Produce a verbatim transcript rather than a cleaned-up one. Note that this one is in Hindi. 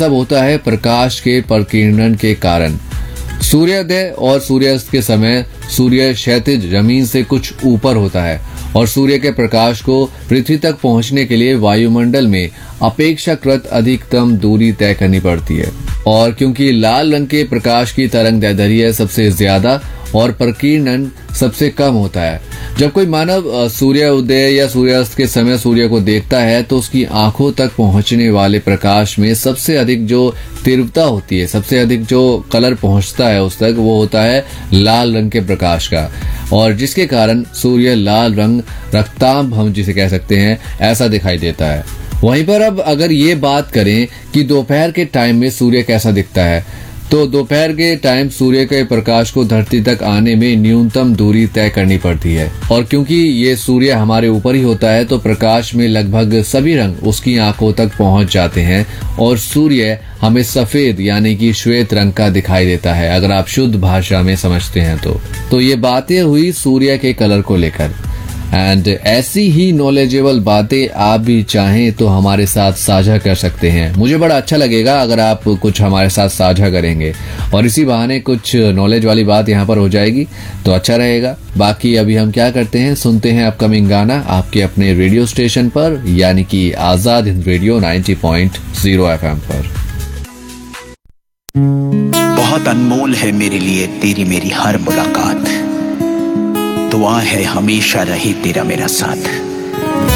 सब होता है प्रकाश के प्रकीर्णन के कारण। सूर्योदय और सूर्यास्त के समय सूर्य क्षैतिज जमीन से कुछ ऊपर होता है और सूर्य के प्रकाश को पृथ्वी तक पहुंचने के लिए वायुमंडल में अपेक्षाकृत अधिकतम दूरी तय करनी पड़ती है। और क्योंकि लाल रंग के प्रकाश की तरंग दैर्ध्य सबसे ज्यादा और प्रकीर्णन सबसे कम होता है, जब कोई मानव सूर्य उदय या सूर्यास्त के समय सूर्य को देखता है तो उसकी आंखों तक पहुंचने वाले प्रकाश में सबसे अधिक जो तीव्रता होती है, सबसे अधिक जो कलर पहुंचता है उस तक, वो होता है लाल रंग के प्रकाश का, और जिसके कारण सूर्य लाल रंग रक्ताभ हम जिसे कह सकते हैं ऐसा दिखाई देता है। वहीं पर अब अगर ये बात करें कि दोपहर के टाइम में सूर्य कैसा दिखता है, तो दोपहर के टाइम सूर्य के प्रकाश को धरती तक आने में न्यूनतम दूरी तय करनी पड़ती है, और क्योंकि ये सूर्य हमारे ऊपर ही होता है तो प्रकाश में लगभग सभी रंग उसकी आंखों तक पहुंच जाते हैं और सूर्य हमें सफेद यानी कि श्वेत रंग का दिखाई देता है, अगर आप शुद्ध भाषा में समझते हैं तो। तो ये बातें हुई सूर्य के कलर को लेकर, एंड ऐसी ही नॉलेजेबल बातें आप भी चाहें तो हमारे साथ साझा कर सकते हैं। मुझे बड़ा अच्छा लगेगा अगर आप कुछ हमारे साथ साझा करेंगे और इसी बहाने कुछ नॉलेज वाली बात यहाँ पर हो जाएगी तो अच्छा रहेगा। बाकी अभी हम क्या करते हैं, सुनते हैं अपकमिंग गाना आपके अपने रेडियो स्टेशन पर, यानी कि Azad Hind radio ninety point zero FM पर। बहुत अनमोल है मेरे लिए तेरी मेरी हर मुलाकात, दुआ है हमेशा रहे तेरा मेरा साथ।